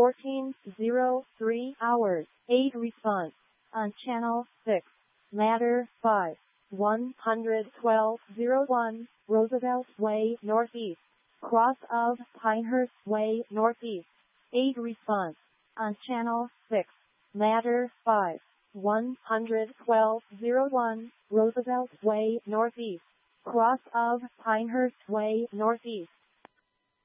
14:03 hours. 8 response. On channel 6. Ladder 5. 112:01, Roosevelt Way Northeast. Cross of Pinehurst Way Northeast. 8 response. On channel 6. Ladder 5. 112:01, Roosevelt Way Northeast. Cross of Pinehurst Way Northeast.